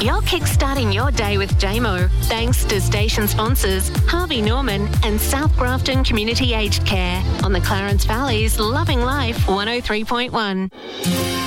You're kickstarting your day with JMO, thanks to station sponsors Harvey Norman and South Grafton Community Aged Care on the Clarence Valley's Loving Life 103.1.